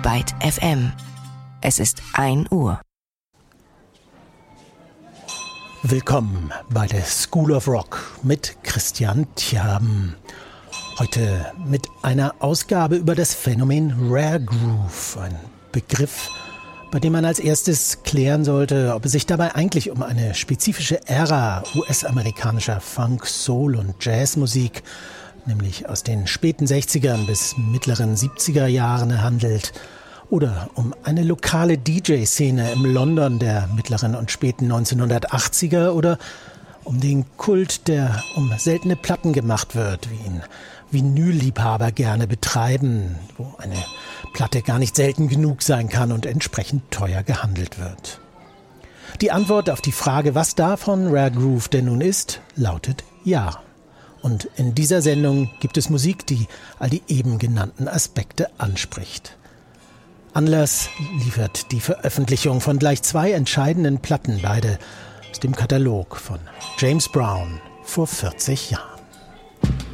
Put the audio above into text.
Byte FM. Es ist 1 Uhr. Willkommen bei der School of Rock mit Christian Tjaben. Heute mit einer Ausgabe über das Phänomen Rare Groove, ein Begriff, bei dem man als erstes klären sollte, ob es sich dabei eigentlich um eine spezifische Ära US-amerikanischer Funk-, Soul- und Jazzmusik, nämlich aus den späten 60ern bis mittleren 70er Jahren handelt, oder um eine lokale DJ-Szene im London der mittleren und späten 1980er oder um den Kult, der um seltene Platten gemacht wird, wie ihn Vinylliebhaber gerne betreiben, wo eine Platte gar nicht selten genug sein kann und entsprechend teuer gehandelt wird. Die Antwort auf die Frage, was davon Rare Groove denn nun ist, lautet ja. Und in dieser Sendung gibt es Musik, die all die eben genannten Aspekte anspricht. Anlass liefert die Veröffentlichung von gleich 2 entscheidenden Platten, beide aus dem Katalog von James Brown vor 40 Jahren.